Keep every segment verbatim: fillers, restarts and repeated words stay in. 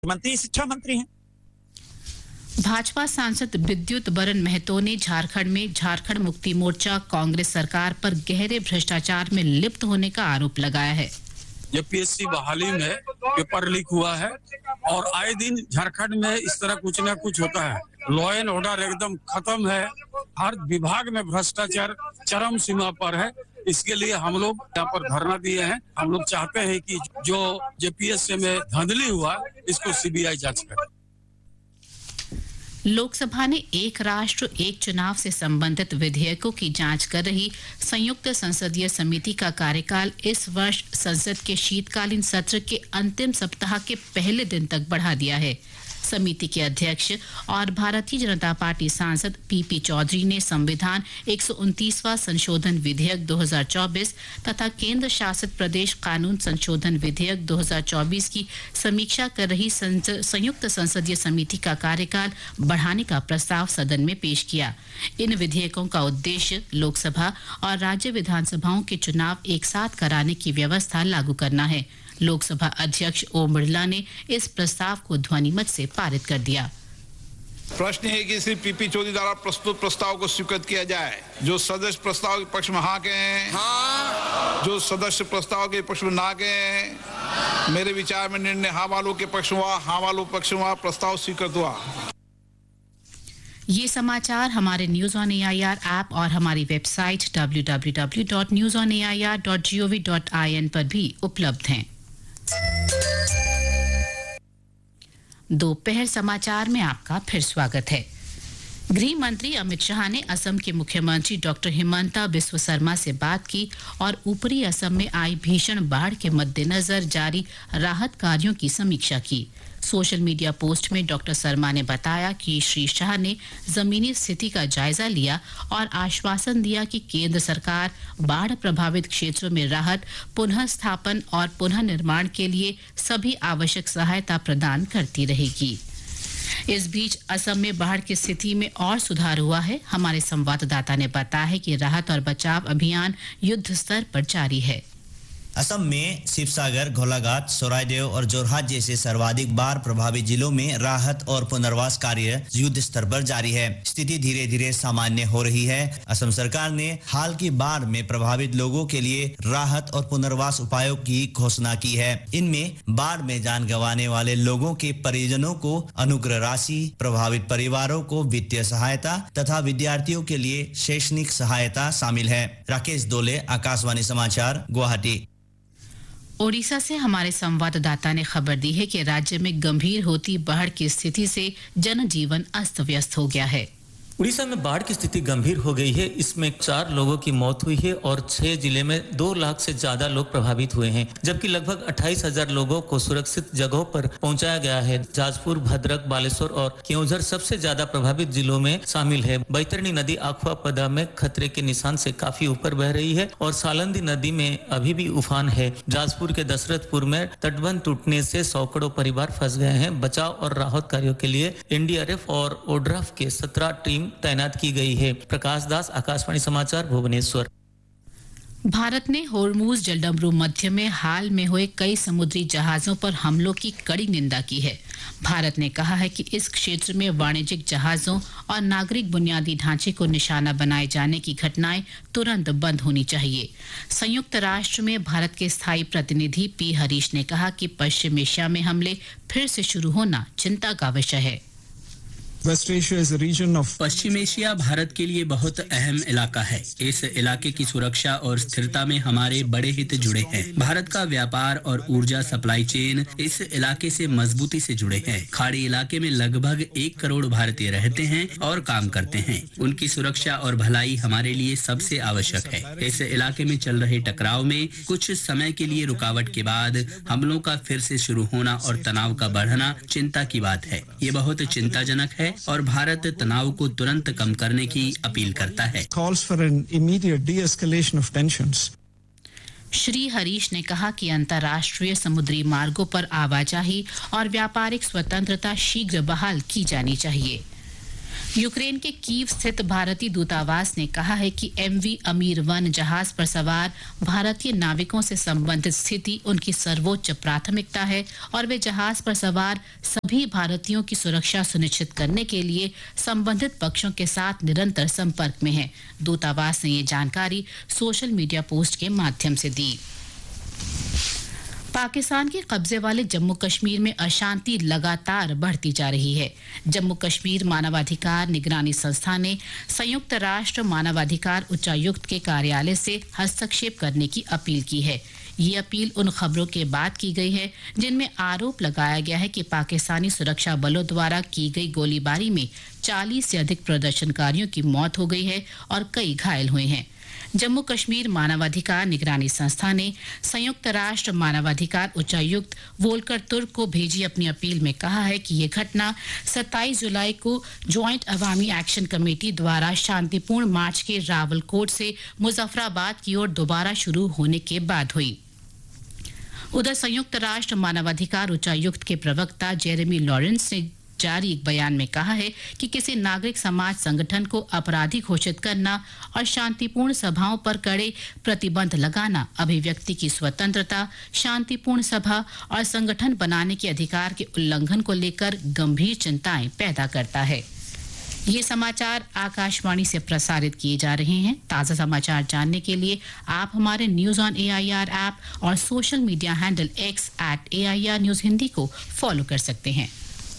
मंत्री शिक्षा मंत्री हैं। भाजपा सांसद विद्युत बरन महतो ने झारखंड में झारखंड मुक्ति मोर्चा कांग्रेस सरकार पर गहरे भ्रष्टाचार में लिप्त होने का आरोप लगाया है। यूपीएससी बहाली में पेपर लीक हुआ है और आए दिन झारखंड में इस तरह कुछ न कुछ होता है। लॉ एंड ऑर्डर एकदम खत्म है, हर विभाग में भ्रष्टाचार चरम सीमा पर है। इसके लिए हम लोग यहाँ पर धरना दिए हैं। हम लोग चाहते हैं कि जो जेपीएससी में धांधली हुआ इसको सीबीआई जांच करे। लोकसभा ने एक राष्ट्र एक चुनाव से संबंधित विधेयकों की जांच कर रही संयुक्त संसदीय समिति का कार्यकाल इस वर्ष संसद के शीतकालीन सत्र के अंतिम सप्ताह के पहले दिन तक बढ़ा दिया है। समिति के अध्यक्ष और भारतीय जनता पार्टी सांसद पीपी चौधरी ने संविधान एक सौ उनतीसवां संशोधन विधेयक दो हज़ार चौबीस तथा केंद्र शासित प्रदेश कानून संशोधन विधेयक दो हज़ार चौबीस की समीक्षा कर रही संयुक्त संसदीय समिति का कार्यकाल बढ़ाने का प्रस्ताव सदन में पेश किया। इन विधेयकों का उद्देश्य लोकसभा और राज्य विधानसभाओं के चुनाव एक साथ कराने की व्यवस्था लागू करना है। लोकसभा अध्यक्ष ओम बिरला ने इस प्रस्ताव को ध्वनिमत से पारित कर दिया। प्रश्न है कि श्री पीपी चौधरी द्वारा प्रस्तुत प्रस्ताव को स्वीकृत किया जाए। जो सदस्य प्रस्ताव के पक्ष में हाँ कहें, हाँ। जो सदस्य प्रस्ताव के पक्ष में ना कहें। मेरे विचार में निर्णय हाँ वालों के पक्ष हुआ, हाँ वालों पक्ष हुआ, प्रस्ताव स्वीकृत हुआ। ये समाचार हमारे न्यूज ऑन एआईआर ऐप और हमारी website W W W dot news on A I R dot G O V dot I N पर भी उपलब्ध हैं। दोपहर समाचार में आपका फिर स्वागत है। गृह मंत्री अमित शाह ने असम के मुख्यमंत्री डॉक्टर हिमंता बिस्वा शर्मा से बात की और ऊपरी असम में आई भीषण बाढ़ के मद्देनजर जारी राहत कार्यों की समीक्षा की। सोशल मीडिया पोस्ट में डॉक्टर शर्मा ने बताया कि श्री शाह ने जमीनी स्थिति का जायजा लिया और आश्वासन दिया कि केंद्र सरकार बाढ़ प्रभावित क्षेत्रों में राहत, पुनः स्थापन और पुनः निर्माण के लिए सभी आवश्यक सहायता प्रदान करती रहेगी। इस बीच असम में बाढ़ की स्थिति में और सुधार हुआ है। हमारे संवाददाता ने बताया है कि राहत और बचाव अभियान युद्ध स्तर पर जारी है। असम में शिवसागर, घोलाघाट, सोरायदेव और जोरहाट जैसे सर्वाधिक बाढ़ प्रभावित जिलों में राहत और पुनर्वास कार्य युद्ध स्तर पर जारी है। स्थिति धीरे धीरे सामान्य हो रही है। असम सरकार ने हाल की बाढ़ में प्रभावित लोगों के लिए राहत और पुनर्वास उपायों की घोषणा की है। इनमें बाढ़ में जान गंवाने वाले लोगों के परिजनों को अनुग्रह राशि, प्रभावित परिवारों को वित्तीय सहायता तथा विद्यार्थियों के लिए शैक्षणिक सहायता शामिल है। राकेश दोले, आकाशवाणी समाचार, गुवाहाटी। ओडिशा से हमारे संवाददाता ने खबर दी है कि राज्य में गंभीर होती बाढ़ की स्थिति से जनजीवन अस्त व्यस्त हो गया है। उड़ीसा में बाढ़ की स्थिति गंभीर हो गई है। इसमें चार लोगों की मौत हुई है और छह जिले में दो लाख से ज्यादा लोग प्रभावित हुए हैं, जबकि लगभग अट्ठाईस हजार लोगों को सुरक्षित जगहों पर पहुंचाया गया है। जाजपुर, भद्रक, बालेश्वर और केओंझर सबसे ज्यादा प्रभावित जिलों में शामिल है। बैतरणी नदी आखुआपदा में खतरे के निशान से काफी ऊपर बह रही है और सालंदी नदी में अभी भी उफान है। जाजपुर के दशरथपुर में तटबंध टूटने से सैकड़ों परिवार फंस गए हैं। बचाव और राहत कार्यों के लिए एनडीआरएफ और ओड्राफ के सत्रह टीम तैनात की गई है। प्रकाश दास, आकाशवाणी समाचार, भुवनेश्वर। भारत ने होर्मुज जलडमरू मध्य में हाल में हुए कई समुद्री जहाजों पर हमलों की कड़ी निंदा की है। भारत ने कहा है कि इस क्षेत्र में वाणिज्यिक जहाजों और नागरिक बुनियादी ढांचे को निशाना बनाए जाने की घटनाएं तुरंत बंद होनी चाहिए। संयुक्त राष्ट्र में भारत के स्थायी प्रतिनिधि पी हरीश ने कहा कि पश्चिम एशिया में हमले फिर से शुरू होना चिंता का विषय है। पश्चिम एशिया भारत के लिए बहुत अहम इलाका है। इस इलाके की सुरक्षा और स्थिरता में हमारे बड़े हित जुड़े हैं। भारत का व्यापार और ऊर्जा सप्लाई चेन इस इलाके से मजबूती से जुड़े हैं। खाड़ी इलाके में लगभग एक करोड़ भारतीय रहते हैं और काम करते हैं। उनकी सुरक्षा और भलाई हमारे लिए सबसे आवश्यक है। इस इलाके में चल रहे टकराव में कुछ समय के लिए रुकावट के बाद हमलों का फिर से शुरू होना और तनाव का बढ़ना चिंता की बात है। ये बहुत चिंताजनक है और भारत तनाव को तुरंत कम करने की अपील करता है। श्री हरीश ने कहा कि अंतर्राष्ट्रीय समुद्री मार्गों पर आवाजाही और व्यापारिक स्वतंत्रता शीघ्र बहाल की जानी चाहिए। यूक्रेन के कीव स्थित भारतीय दूतावास ने कहा है कि एमवी अमीर वन जहाज पर सवार भारतीय नाविकों से संबंधित स्थिति उनकी सर्वोच्च प्राथमिकता है और वे जहाज पर सवार सभी भारतीयों की सुरक्षा सुनिश्चित करने के लिए संबंधित पक्षों के साथ निरंतर संपर्क में हैं। दूतावास ने ये जानकारी सोशल मीडिया पोस्ट के माध्यम से दी। पाकिस्तान के कब्जे वाले जम्मू कश्मीर में अशांति लगातार बढ़ती जा रही है। जम्मू कश्मीर मानवाधिकार निगरानी संस्था ने संयुक्त राष्ट्र मानवाधिकार उच्चायुक्त के कार्यालय से हस्तक्षेप करने की अपील की है। ये अपील उन खबरों के बाद की गई है जिनमें आरोप लगाया गया है कि पाकिस्तानी सुरक्षा बलों द्वारा की गई गोलीबारी में चालीस से अधिक प्रदर्शनकारियों की मौत हो गई है और कई घायल हुए हैं। जम्मू कश्मीर मानवाधिकार निगरानी संस्था ने संयुक्त राष्ट्र मानवाधिकार उच्चायुक्त वोल्कर तुर्क को भेजी अपनी अपील में कहा है कि ये घटना सत्ताईस जुलाई को ज्वाइंट अवामी एक्शन कमेटी द्वारा शांतिपूर्ण मार्च के रावलकोट से मुजफ्फराबाद की ओर दोबारा शुरू होने के बाद हुई। उधर संयुक्त राष्ट्र मानवाधिकार उच्चायुक्त के प्रवक्ता जेरेमी लॉरेंस ने जारी एक बयान में कहा है कि किसी नागरिक समाज संगठन को अपराधी घोषित करना और शांतिपूर्ण सभाओं पर कड़े प्रतिबंध लगाना अभिव्यक्ति की स्वतंत्रता, शांतिपूर्ण सभा और संगठन बनाने के अधिकार के उल्लंघन को लेकर गंभीर चिंताएं पैदा करता है। ये समाचार आकाशवाणी से प्रसारित किए जा रहे हैं। ताज़ा समाचार जानने के लिए आप हमारे न्यूज ऑन एआईआर ऐप और social media handle x eight AIR news Hindi को फॉलो कर सकते हैं।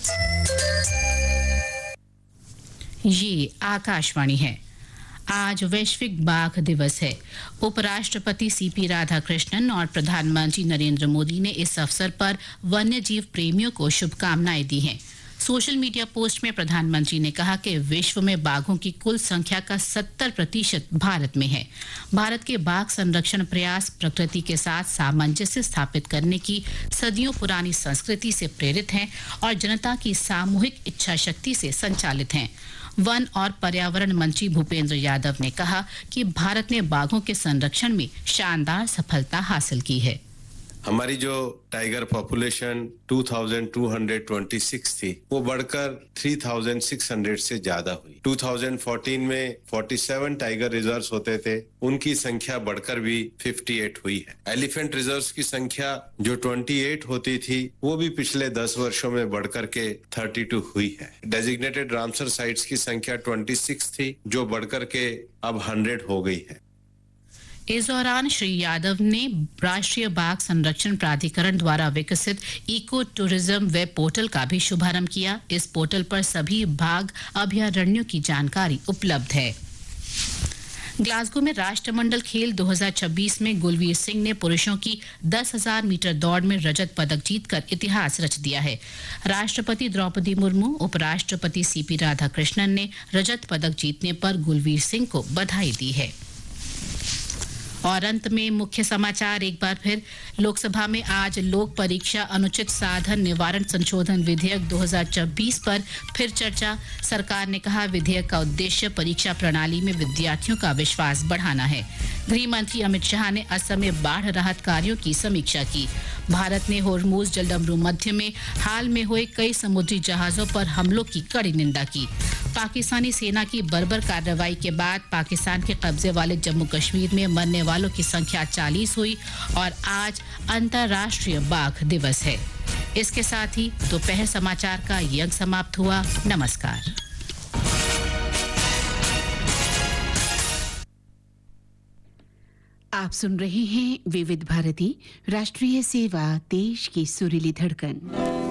ये आकाशवाणी है। आज वैश्विक बाघ दिवस है। उपराष्ट्रपति सीपी राधाकृष्णन और प्रधानमंत्री नरेंद्र मोदी ने इस अवसर पर वन्यजीव प्रेमियों को शुभकामनाएं दी हैं। सोशल मीडिया पोस्ट में प्रधानमंत्री ने कहा कि विश्व में बाघों की कुल संख्या का सत्तर प्रतिशत भारत में है। भारत के बाघ संरक्षण प्रयास प्रकृति के साथ सामंजस्य स्थापित करने की सदियों पुरानी संस्कृति से प्रेरित हैं और जनता की सामूहिक इच्छा शक्ति से संचालित हैं। वन और पर्यावरण मंत्री भूपेंद्र यादव ने कहा कि भारत ने बाघों के संरक्षण में शानदार सफलता हासिल की है। हमारी जो टाइगर पॉपुलेशन दो हज़ार दो सौ छब्बीस थी वो बढ़कर तीन हज़ार छह सौ से ज्यादा हुई। दो हज़ार चौदह में सैंतालीस टाइगर रिजर्व्स होते थे, उनकी संख्या बढ़कर भी अट्ठावन हुई है। एलिफेंट रिजर्व्स की संख्या जो अट्ठाईस होती थी वो भी पिछले दस वर्षों में बढ़कर के बत्तीस हुई है। डेजिग्नेटेड रामसर साइट्स की संख्या छब्बीस थी जो बढ़कर के अब सौ हो गई है। इस दौरान श्री यादव ने राष्ट्रीय बाघ संरक्षण प्राधिकरण द्वारा विकसित इको टूरिज्म वेब पोर्टल का भी शुभारंभ किया। इस पोर्टल पर सभी बाघ अभयारण्यों की जानकारी उपलब्ध है। ग्लासगो में राष्ट्रमंडल खेल दो हज़ार छब्बीस में गुलवीर सिंह ने पुरुषों की दस हज़ार मीटर दौड़ में रजत पदक जीतकर इतिहास रच दिया है। राष्ट्रपति द्रौपदी मुर्मू, उपराष्ट्रपति सीपी राधाकृष्णन ने रजत पदक जीतने पर गुलवीर सिंह को बधाई दी है। और अंत में मुख्य समाचार एक बार फिर। लोकसभा में आज लोक परीक्षा अनुचित साधन निवारण संशोधन विधेयक दो हज़ार चौबीस पर फिर चर्चा। सरकार ने कहा विधेयक का उद्देश्य परीक्षा प्रणाली में विद्यार्थियों का विश्वास बढ़ाना है। गृह मंत्री अमित शाह ने असम में बाढ़ राहत कार्यों की समीक्षा की। भारत ने होर्मुज जलदम्बरू मध्य में हाल में हुए कई समुद्री जहाजों पर हमलों की कड़ी निंदा की। पाकिस्तानी सेना की बर्बर कार्रवाई के बाद पाकिस्तान के कब्जे वाले जम्मू कश्मीर में मरने वालों की संख्या चालीस हुई और आज अंतर्राष्ट्रीय बाघ दिवस है। इसके साथ ही दोपहर समाचार का ये अंक समाप्त हुआ। नमस्कार। आप सुन रहे हैं विविध भारती राष्ट्रीय सेवा, देश की सुरीली धड़कन।